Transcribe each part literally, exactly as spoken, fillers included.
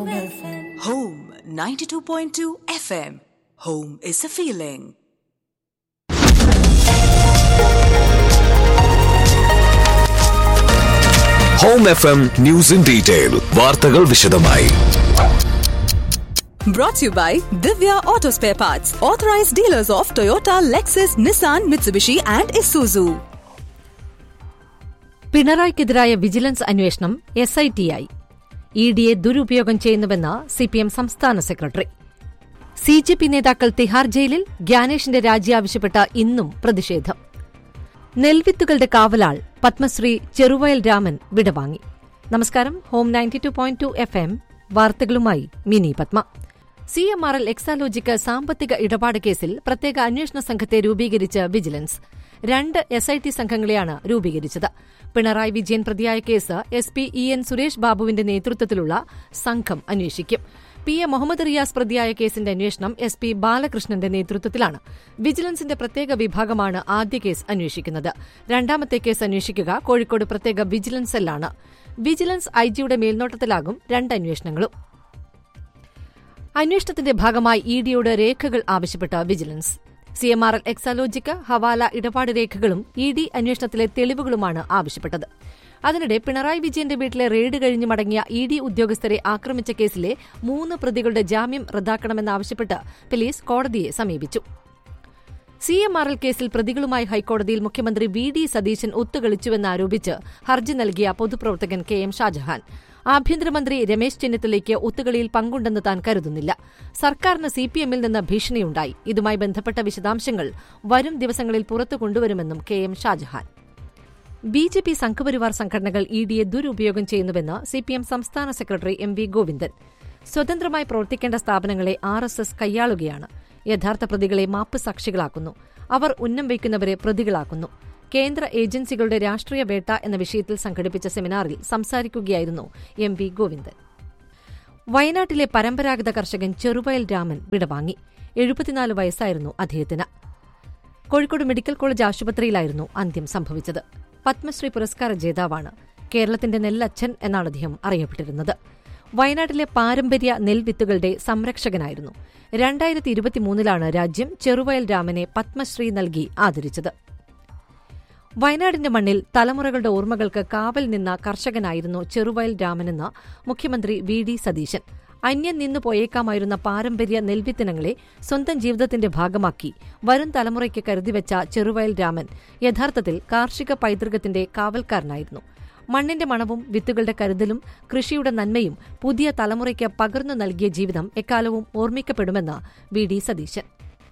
Home ninety-two point two F M. Home is a feeling. Home F M News in Detail. വാർത്തകൾ വിശദമായി. Brought to you by Divya Auto Spare Parts, authorized dealers of Toyota, Lexus, Nissan, Mitsubishi and Isuzu. പിണറായിക്കെതിരായ vigilance അന്വേഷണം S I T ആയി. E ഡിയെ ദുരുപയോഗം ചെയ്യുന്നുവെന്ന് CPM സംസ്ഥാന secretary. C J P നേതാക്കൾ തിഹാർ ജയിലിൽ, ഗ്യാനേഷിന്റെ രാജി ആവശ്യപ്പെട്ട ഇന്നും പ്രതിഷേധം. നെൽവിത്തുകളുടെ കാവലാൾ പത്മശ്രീ ചെറുവയൽ രാമൻ വിടവാങ്ങി. നമസ്കാരം. Home ninety two point two F M വാർത്തകളുമായി mini Padma. C M R L Exalogic സാമ്പത്തിക ഇടപാട് കേസിൽ പ്രത്യേക അന്വേഷണ സംഘത്തെ രൂപീകരിച്ച് വിജിലൻസ്. രണ്ട് എസ് ഐ ടി സംഘങ്ങളെയാണ് രൂപീകരിച്ചത്. പിണറായി വിജയൻ പ്രതിയായ case S P E N Suresh ബാബുവിന്റെ നേതൃത്വത്തിലുള്ള സംഘം അന്വേഷിക്കും. പി എ മുഹമ്മദ് റിയാസ് പ്രതിയായ കേസിന്റെ അന്വേഷണം എസ് പി ബാലകൃഷ്ണന്റെ നേതൃത്വത്തിലാണ്. വിജിലൻസിന്റെ പ്രത്യേക വിഭാഗമാണ് ആദ്യ കേസ് അന്വേഷിക്കുന്നത്. രണ്ടാമത്തെ കേസ് അന്വേഷിക്കുക കോഴിക്കോട് പ്രത്യേക വിജിലൻസ് സെല്ലാണ്. വിജിലൻസ് ഐജിയുടെ മേൽനോട്ടത്തിലാകും രണ്ട് അന്വേഷണങ്ങളും. അന്വേഷണത്തിന്റെ ഭാഗമായി ഇ ഡിയോട് രേഖകൾ ആവശ്യപ്പെട്ട vigilance. C M R L Exalogic ഹവാല ഇടപാട് രേഖകളും ഇ ഡി അന്വേഷണത്തിലെ തെളിവുകളുമാണ് ആവശ്യപ്പെട്ടത്. അതിനിടെ പിണറായി വിജയന്റെ വീട്ടിലെ റെയ്ഡ് കഴിഞ്ഞ് മടങ്ങിയ ഇ ഡി ഉദ്യോഗസ്ഥരെ ആക്രമിച്ച കേസിലെ മൂന്ന് പ്രതികളുടെ ജാമ്യം റദ്ദാക്കണമെന്നാവശ്യപ്പെട്ട് പോലീസ് കോടതിയെ സമീപിച്ചു. സി എം ആർ എൽ കേസിൽ പ്രതികളുമായി ഹൈക്കോടതിയിൽ മുഖ്യമന്ത്രി വി ഡി സതീശൻ ഒത്തുകളിച്ചുവെന്നാരോപിച്ച് ഹർജി നൽകിയ പൊതുപ്രവർത്തകൻ കെ എം ഷാജഹാൻ ആഭ്യന്തരമന്ത്രി രമേശ് ചെന്നിത്തലയ്ക്ക് ഒത്തുകളിയിൽ പങ്കുണ്ടെന്ന് താൻ കരുതുന്നില്ല. സർക്കാരിന് സിപിഎമ്മിൽ നിന്ന് ഭീഷണിയുണ്ടായി. ഇതുമായി ബന്ധപ്പെട്ട വിശദാംശങ്ങൾ വരും ദിവസങ്ങളിൽ പുറത്തു കൊണ്ടുവരുമെന്നും K M Shah Jahan. B J P Sangh Parivar സംഘടനകൾ ഇ ഡിയെ ദുരുപയോഗം ചെയ്യുന്നുവെന്ന് സിപിഎം സംസ്ഥാന സെക്രട്ടറി എം വി ഗോവിന്ദൻ. സ്വതന്ത്രമായി പ്രവർത്തിക്കേണ്ട സ്ഥാപനങ്ങളെ ആർ എസ് എസ് കൈയാളുകയാണ്. യഥാർത്ഥ പ്രതികളെ മാപ്പ് സാക്ഷികളാക്കുന്നു. അവർ ഉന്നം വയ്ക്കുന്നവരെ പ്രതികളാക്കുന്നു. കേന്ദ്ര ഏജൻസികളുടെ രാഷ്ട്രീയ വേട്ട എന്ന വിഷയത്തിൽ സംഘടിപ്പിച്ച സെമിനാറിൽ സംസാരിക്കുകയായിരുന്നു എം വി ഗോവിന്ദൻ. വയനാട്ടിലെ പരമ്പരാഗത കർഷകൻ ചെറുവയൽ രാമൻ വിടവാങ്ങി. എഴുപത്തിനാല് വയസ്സായിരുന്നു അദ്ദേഹത്തിന്. കോഴിക്കോട് മെഡിക്കൽ കോളേജ് ആശുപത്രിയിലായിരുന്നു അന്ത്യം സംഭവിച്ചത്. പത്മശ്രീ പുരസ്കാര ജേതാവാണ്. കേരളത്തിന്റെ നെല്ലച്ഛൻ എന്നാണ് അദ്ദേഹം അറിയപ്പെട്ടിരുന്നത്. വയനാട്ടിലെ പാരമ്പര്യ നെൽവിത്തുകളുടെ സംരക്ഷകനായിരുന്നു. രണ്ടായിരത്തി ഇരുപത്തിമൂന്നിലാണ് രാജ്യം ചെറുവയൽ രാമനെ പത്മശ്രീ നൽകി ആദരിച്ചത്. വയനാടിന്റെ മണ്ണിൽ തലമുറകളുടെ ഓർമ്മകൾക്ക് കാവൽ നിന്ന കർഷകനായിരുന്നു ചെറുവയൽ രാമനെന്ന് മുഖ്യമന്ത്രി വി ഡി സതീശൻ. അന്യം നിന്നു പോയേക്കാമായിരുന്ന പാരമ്പര്യ നെൽവിത്തിനങ്ങളെ സ്വന്തം ജീവിതത്തിന്റെ ഭാഗമാക്കി വരും തലമുറയ്ക്ക് കരുതിവെച്ച ചെറുവയൽ രാമൻ യഥാർത്ഥത്തിൽ കാർഷിക പൈതൃകത്തിന്റെ കാവൽക്കാരനായിരുന്നു. മണ്ണിന്റെ മണവും വിത്തുകളുടെ കരുതലും കൃഷിയുടെ നന്മയും പുതിയ തലമുറയ്ക്ക് പകർന്നു നൽകിയ ജീവിതം എക്കാലവും ഓർമ്മിക്കപ്പെടുമെന്ന് വി ഡി സതീശൻ.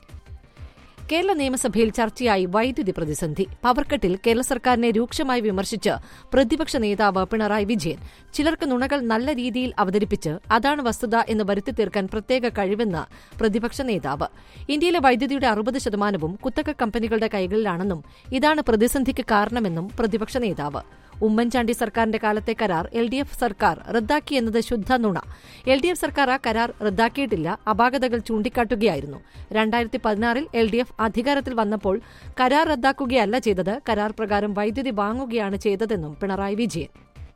കേരള നിയമസഭയിൽ ചർച്ചയായി വൈദ്യുതി പ്രതിസന്ധി. പവർക്കട്ടിൽ കേരള സർക്കാരിനെ രൂക്ഷമായി വിമർശിച്ച് പ്രതിപക്ഷ നേതാവ് പിണറായി വിജയൻ ചിലർക്ക് നുണകൾ നല്ല രീതിയിൽ അവതരിപ്പിച്ച് അതാണ് വസ്തുത എന്ന് വരുത്തി തീർക്കാൻ പ്രത്യേക കഴിവെന്ന് പ്രതിപക്ഷ നേതാവ്. ഇന്ത്യയിലെ വൈദ്യുതിയുടെ അറുപത് ശതമാനവും കുത്തക കമ്പനികളുടെ കൈകളിലാണെന്നും ഇതാണ് പ്രതിസന്ധിക്ക് കാരണമെന്നും പ്രതിപക്ഷ നേതാവ്. ഉമ്മൻചാണ്ടി സർക്കാരിന്റെ കാലത്തെ കരാർ എൽ ഡി എഫ് സർക്കാർ റദ്ദാക്കിയെന്നത് ശുദ്ധ നുണ. എൽ ഡി എഫ് സർക്കാർ ആ കരാർ റദ്ദാക്കിയിട്ടില്ല. അപാകതകൾ ചൂണ്ടിക്കാട്ടുകയായിരുന്നു. രണ്ടായിരത്തി പതിനാറിൽ എൽ ഡി എഫ് അധികാരത്തിൽ വന്നപ്പോൾ കരാർ റദ്ദാക്കുകയല്ല ചെയ്തത്, കരാർ പ്രകാരം വൈദ്യുതി വാങ്ങുകയാണ് ചെയ്തതെന്നും പിണറായി വിജയൻ.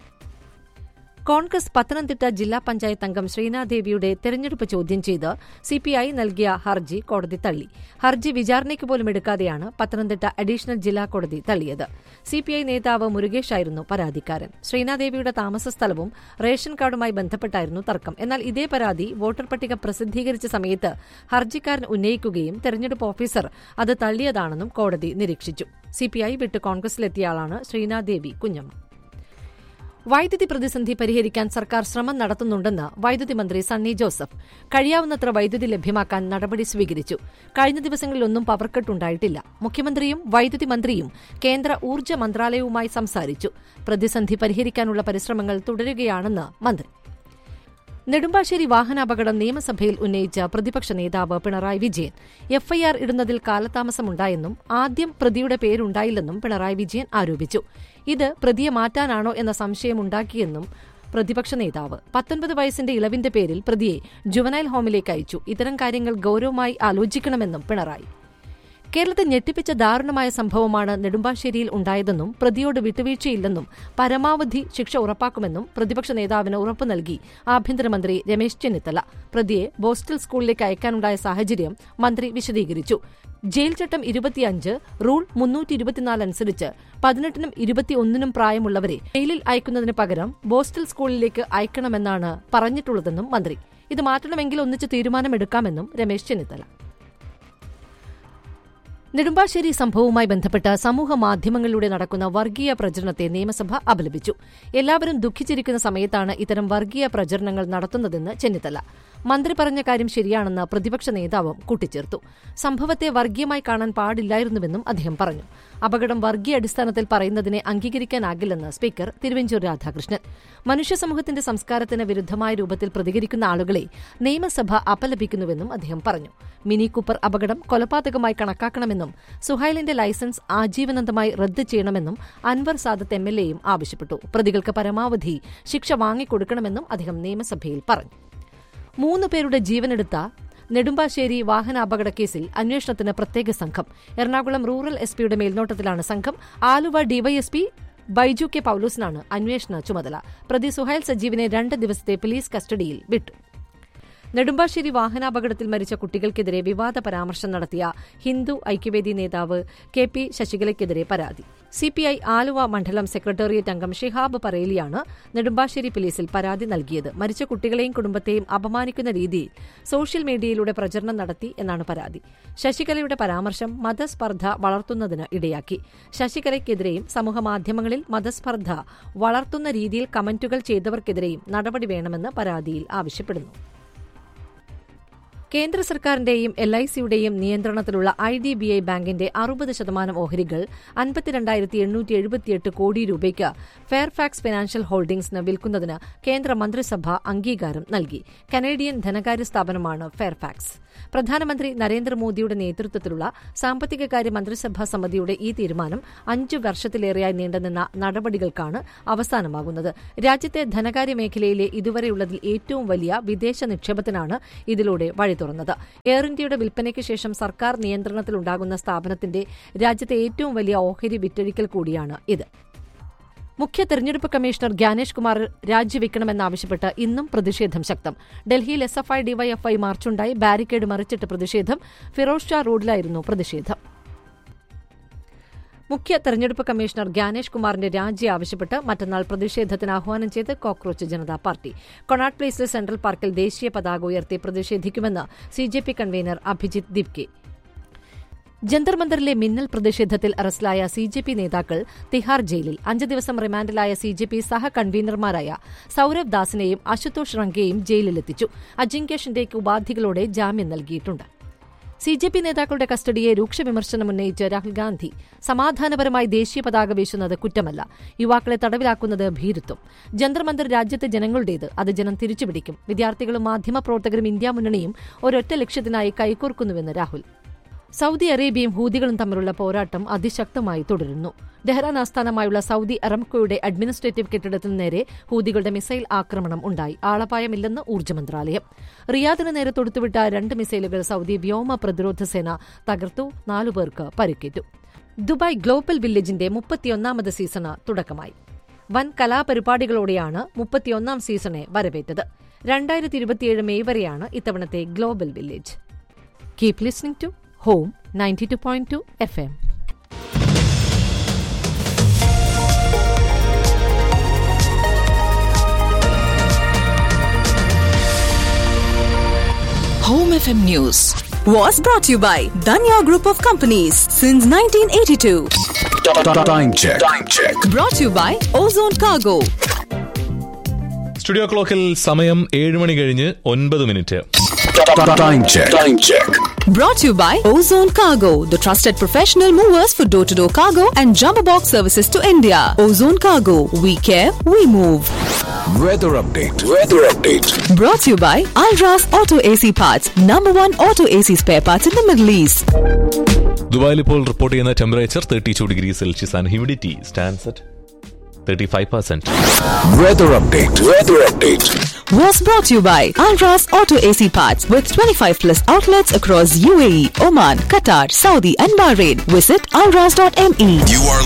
കോൺഗ്രസ് പത്തനംതിട്ട ജില്ലാ പഞ്ചായത്ത് അംഗം ശ്രീനാദേവിയുടെ തെരഞ്ഞെടുപ്പ് ചോദ്യം ചെയ്ത് സിപിഐ നൽകിയ ഹർജി കോടതി തള്ളി. ഹർജി വിചാരണയ്ക്ക് പോലും എടുക്കാതെയാണ് പത്തനംതിട്ട അഡീഷണൽ ജില്ലാ കോടതി തള്ളിയത്. സിപിഐ നേതാവ് മുരുകേഷായിരുന്നു പരാതിക്കാരൻ. ശ്രീനാദേവിയുടെ താമസ സ്ഥലവും റേഷൻ കാർഡുമായി ബന്ധപ്പെട്ടായിരുന്നു തർക്കം. എന്നാൽ ഇതേ പരാതി വോട്ടർ പട്ടിക പ്രസിദ്ധീകരിച്ച സമയത്ത് ഹർജിക്കാരൻ ഉന്നയിക്കുകയും തെരഞ്ഞെടുപ്പ് ഓഫീസർ അത് തള്ളിയതാണെന്നും കോടതി നിരീക്ഷിച്ചു. സിപിഐ വിട്ട് കോൺഗ്രസിലെത്തിയയാളാണ് ശ്രീനാദേവി കുഞ്ഞമ്മ. വൈദ്യുതി പ്രതിസന്ധി പരിഹരിക്കാൻ സർക്കാർ ശ്രമം നടത്തുന്നുണ്ടെന്ന് വൈദ്യുതി മന്ത്രി സണ്ണി ജോസഫ്. കഴിയാവുന്നത്ര വൈദ്യുതി ലഭ്യമാക്കാൻ നടപടി സ്വീകരിച്ചു. കഴിഞ്ഞ ദിവസങ്ങളിലൊന്നും പവർക്കട്ട് ഉണ്ടായിട്ടില്ല. മുഖ്യമന്ത്രിയും വൈദ്യുതി മന്ത്രിയും കേന്ദ്ര ഊർജ്ജ മന്ത്രാലയവുമായി സംസാരിച്ചു. പ്രതിസന്ധി പരിഹരിക്കാനുള്ള പരിശ്രമങ്ങൾ തുടരുകയാണെന്ന് മന്ത്രി. നെടുമ്പാശ്ശേരി വാഹനാപകടം നിയമസഭയിൽ ഉന്നയിച്ച പ്രതിപക്ഷ നേതാവ് പിണറായി വിജയൻ എഫ്ഐആർ ഇടുന്നതിൽ കാലതാമസമുണ്ടായെന്നും ആദ്യം പ്രതിയുടെ പേരുണ്ടായില്ലെന്നും പിണറായി വിജയൻ ആരോപിച്ചു. ഇത് പ്രതിയെ മാറ്റാനാണോ എന്ന സംശയമുണ്ടാക്കിയെന്നും പ്രതിപക്ഷ നേതാവ്. പത്തൊൻപത് വയസ്സിന്റെ ഇളവിന്റെ പേരിൽ പ്രതിയെ ജുവനൈൽ ഹോമിലേക്ക് അയച്ചു. ഇത്തരം കാര്യങ്ങൾ ഗൌരവമായി ആലോചിക്കണമെന്നും പിണറായി. കേരളത്തെ ഞെട്ടിപ്പിച്ച ദാരുണമായ സംഭവമാണ് നെടുമ്പാശ്ശേരിയിൽ ഉണ്ടായതെന്നും പ്രതിയോട് വിട്ടുവീഴ്ചയില്ലെന്നും പരമാവധി ശിക്ഷ ഉറപ്പാക്കുമെന്നും പ്രതിപക്ഷ നേതാവിന് ഉറപ്പു നൽകി ആഭ്യന്തരമന്ത്രി രമേശ് ചെന്നിത്തല. പ്രതിയെ ബോസ്റ്റൽ സ്കൂളിലേക്ക് അയക്കാനുണ്ടായ സാഹചര്യം മന്ത്രി വിശദീകരിച്ചു. ജയിൽ ചട്ടം ഇരുപത്തിയഞ്ച് റൂൾ മുന്നൂറ്റി ഇരുപത്തിനാല് അനുസരിച്ച് പതിനെട്ടിനും ഇരുപത്തിയൊന്നിനും പ്രായമുള്ളവരെ ജയിലിൽ അയക്കുന്നതിന് പകരം ബോസ്റ്റൽ സ്കൂളിലേക്ക് അയക്കണമെന്നാണ് പറഞ്ഞിട്ടുള്ളതെന്നും മന്ത്രി. ഇത് മാറ്റണമെങ്കിൽ ഒന്നിച്ച് തീരുമാനമെടുക്കാമെന്നും രമേശ് ചെന്നിത്തല. നെടുമ്പാശ്ശേരി സംഭവവുമായി ബന്ധപ്പെട്ട് സമൂഹ മാധ്യമങ്ങളിലൂടെ നടക്കുന്ന വർഗീയ പ്രചരണത്തെ നിയമസഭ അപലപിച്ചു. എല്ലാവരും ദുഃഖിച്ചിരിക്കുന്ന സമയത്താണ് ഇത്തരം വർഗീയ പ്രചരണങ്ങൾ നടത്തുന്നതെന്ന് ചെന്നിത്തല. മന്ത്രി പറഞ്ഞ കാര്യം ശരിയാണെന്ന് പ്രതിപക്ഷ നേതാവും കൂട്ടിച്ചേർത്തു. സംഭവത്തെ വർഗീയമായി കാണാൻ പാടില്ലായിരുന്നുവെന്നും അദ്ദേഹം പറഞ്ഞു. അപകടം വർഗീയ അടിസ്ഥാനത്തിൽ പറയുന്നതിനെ അംഗീകരിക്കാനാകില്ലെന്ന് സ്പീക്കർ തിരുവഞ്ചൂർ രാധാകൃഷ്ണൻ. മനുഷ്യ സമൂഹത്തിന്റെ സംസ്കാരത്തിന് വിരുദ്ധമായ രൂപത്തിൽ പ്രതികരിക്കുന്ന ആളുകളെ നിയമസഭ അപലപിക്കുന്നുവെന്നും അദ്ദേഹം പറഞ്ഞു. മിനി കൂപ്പർ അപകടം കൊലപാതകമായി കണക്കാക്കണമെന്നും സുഹൈലിന്റെ ലൈസൻസ് ആജീവനാന്തമായി റദ്ദ് ചെയ്യണമെന്നും അൻവർ സാദത്ത് എം എൽ എയും ആവശ്യപ്പെട്ടു. പ്രതികൾക്ക് പരമാവധി ശിക്ഷ വാങ്ങിക്കൊടുക്കണമെന്നും അദ്ദേഹം നിയമസഭയിൽ പറഞ്ഞു. മൂന്ന് പേരുടെ ജീവനെടുത്ത നെടുമ്പാശ്ശേരി വാഹനാപകടക്കേസിൽ അന്വേഷണത്തിന് പ്രത്യേക സംഘം. എറണാകുളം റൂറൽ എസ് പിയുടെ മേൽനോട്ടത്തിലാണ് സംഘം. ആലുവ ഡിവൈഎസ്പി ബൈജു കെ പൌലോസിനാണ് അന്വേഷണ ചുമതല. പ്രതി സുഹൈൽ സജീവിനെ രണ്ട് ദിവസത്തെ പോലീസ് കസ്റ്റഡിയിൽ വിട്ടു. നെടുമ്പാശ്ശേരി വാഹനാപകടത്തിൽ മരിച്ച കുട്ടികൾക്കെതിരെ വിവാദ പരാമർശം നടത്തിയ ഹിന്ദു ഐക്യവേദി നേതാവ് കെ പി ശശികലയ്ക്കെതിരെ പരാതി. സിപിഐ ആലുവ മണ്ഡലം സെക്രട്ടേറിയറ്റ് അംഗം ഷിഹാബ് പറേലിയാണ് നെടുമ്പാശ്ശേരി പോലീസിൽ പരാതി നൽകിയത്. മരിച്ച കുട്ടികളെയും കുടുംബത്തെയും അപമാനിക്കുന്ന രീതിയിൽ സോഷ്യൽ മീഡിയയിലൂടെ പ്രചരണം നടത്തി എന്നാണ് പരാതി. ശശികലയുടെ പരാമർശം മതസ്പർദ്ധ വളർത്തുന്നതിന് ഇടയാക്കി. ശശികലയ്ക്കെതിരെയും സമൂഹമാധ്യമങ്ങളിൽ മതസ്പർദ്ധ വളർത്തുന്ന രീതിയിൽ കമന്റുകൾ ചെയ്തവർക്കെതിരെയും നടപടി വേണമെന്ന് പരാതിയിൽ ആവശ്യപ്പെടുന്നു. കേന്ദ്ര സർക്കാരിന്റെയും എൽ ഐ സിയുടെയും നിയന്ത്രണത്തിലുള്ള ഐ ഡി ബി ഐ ബാങ്കിന്റെ അറുപത് ശതമാനം ഓഹരികൾ അൻപത്തിരണ്ടായിരത്തി എണ്ണൂറ്റി എഴുപത്തിയെട്ട് കോടി രൂപയ്ക്ക് ഫെയർഫാക്സ് ഫിനാൻഷ്യൽ ഹോൾഡിംഗ്സിന് വിൽക്കുന്നതിന് കേന്ദ്ര മന്ത്രിസഭ അംഗീകാരം നൽകി. കനേഡിയൻ ധനകാര്യ സ്ഥാപനമാണ് ഫെയർഫാക്സ്. പ്രധാനമന്ത്രി നരേന്ദ്രമോദിയുടെ നേതൃത്വത്തിലുള്ള സാമ്പത്തികകാര്യ മന്ത്രിസഭാ സമിതിയുടെ ഈ തീരുമാനം അഞ്ചു വർഷത്തിലേറെയായി നീണ്ടുനിന്ന നടപടികൾക്കാണ് അവസാനമാകുന്നത്. രാജ്യത്തെ ധനകാര്യ മേഖലയിലെ ഇതുവരെയുള്ളതിൽ ഏറ്റവും വലിയ വിദേശ നിക്ഷേപത്തിനാണ് ഇതിലൂടെ വഴി തുറന്നത്. എയർ ഇന്ത്യയുടെ വിൽപ്പനയ്ക്ക് ശേഷം സർക്കാർ നിയന്ത്രണത്തിലുണ്ടാകുന്ന സ്ഥാപനത്തിന്റെ രാജ്യത്തെ ഏറ്റവും വലിയ ഓഹരി വിറ്റഴിക്കൽ കൂടിയാണ് ഇത്. മുഖ്യ തെരഞ്ഞെടുപ്പ് കമ്മീഷണർ ഗ്യാനേഷ് കുമാർ രാജിവെക്കണമെന്നാവശ്യപ്പെട്ട് ഇന്നും പ്രതിഷേധം ശക്തം. ഡൽഹിയിൽ S F I DYFI മാർച്ചുണ്ടായി. Barricade മറിച്ചിട്ട് പ്രതിഷേധം. ഫിറോസ് ഷാ റോഡിലായിരുന്നു പ്രതിഷേധം. മുഖ്യ തെരഞ്ഞെടുപ്പ് കമ്മീഷണർ ഗ്യാനേഷ് കുമാറിന്റെ രാജി ആവശ്യപ്പെട്ട് മറ്റന്നാൾ പ്രതിഷേധത്തിന് ആഹ്വാനം ചെയ്ത് cockroach Janata party. Connaught പ്ലേസിലെ central പാർക്കിൽ ദേശീയ പതാക ഉയർത്തി പ്രതിഷേധിക്കുമെന്ന് C J P convener Abhijith ദിപ്കെ. Jantar മന്ദറിലെ മിന്നൽ പ്രതിഷേധത്തിൽ അറസ്റ്റിലായ സി ജെ പി നേതാക്കൾ തിഹാർ ജയിലിൽ. അഞ്ച് ദിവസം റിമാൻഡിലായ സി ജെ പി സഹ കൺവീനർമാരായ സൌരവ് ദാസിനെയും അശുതോഷ് റംഗയെയും ജയിലിലെത്തിച്ചു. അജിങ്ക്യ ഷിൻഡെയ്ക്ക് ഉപാധികളോടെ ജാമ്യം നൽകിയിട്ടുണ്ട്. സി ജെ പി നേതാക്കളുടെ കസ്റ്റഡിയെ രൂക്ഷ വിമർശനം ഉന്നയിച്ച് രാഹുൽ ഗാന്ധി. സമാധാനപരമായി ദേശീയ പതാക വീശുന്നത് കുറ്റമല്ല, യുവാക്കളെ തടവിലാക്കുന്നത് ഭീരുത്വം. ജന്തർ മന്ദർ രാജ്യത്തെ ജനങ്ങളുടേത്, അത് ജനം തിരിച്ചുപിടിക്കും. വിദ്യാർത്ഥികളും മാധ്യമപ്രവർത്തകരും ഇന്ത്യ മുന്നണിയും ഒരൊറ്റ ലക്ഷ്യത്തിനായി കൈകോർക്കുന്നുവെന്ന് രാഹുൽ. സൌദി അറേബ്യയും ഹൂതികളും തമ്മിലുള്ള പോരാട്ടം അതിശക്തമായി തുടരുന്നു. ടെഹ്റാൻ ആസ്ഥാനമായുള്ള സൌദി അറംകോയുടെ അഡ്മിനിസ്ട്രേറ്റീവ് കെട്ടിടത്തിന് നേരെ ഹൂതികളുടെ മിസൈൽ ആക്രമണം ഉണ്ടായി. ആളപായമില്ലെന്ന് ഊർജ്ജ മന്ത്രാലയം. റിയാദിന് നേരെ തൊടുത്തുവിട്ട രണ്ട് മിസൈലുകൾ സൌദി വ്യോമ പ്രതിരോധ സേന തകർത്തു. നാലുപേർക്ക് പരിക്കേറ്റു. ദുബായ് ഗ്ലോബൽ വില്ലേജിന്റെ മുപ്പത്തിയൊന്നാമത് സീസണ് തുടക്കമായി. വൻ കലാപരിപാടികളോടെയാണ് മുപ്പത്തിയൊന്നാം സീസണെ വരവേറ്റത്. രണ്ടായിരത്തി ഇരുപത്തിയേഴ് മെയ് വരെയാണ് ഇത്തവണത്തെ global village. Keep listening to Home ninety-two point two F M. Home F M News was brought to you by Danya Group of Companies since nineteen eighty-two. Time check. Time check. Brought to you by Ozone Cargo. Studio ക്ലോക്കിൽ സമയം ഏഴ് മണി കഴിഞ്ഞ് ഒൻപത് minute. Time check. Time check. Brought to you by Ozone Cargo, the trusted professional movers for door-to-door cargo and jumbo box services to India. Ozone Cargo, we care, we move. Weather update. Weather update. Brought to you by Alras Auto A C Parts, number one auto A C spare parts in the Middle East. ദുബായിൽ ഇപ്പോൾ report ചെയ്യുന്ന temperature thirty two degree Celsius and humidity stands at thirty-five percent. Weather update. Weather update. was brought to you by Alras Auto A C Parts with twenty-five plus outlets across U A E, Oman, Qatar, Saudi and Bahrain. Visit alras dot m e. You are